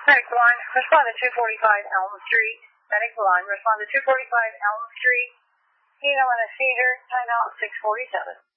Medic line, respond to 245 Elm Street. Medic line, respond to 245 Elm Street. Hino and a seizure, timeout 647.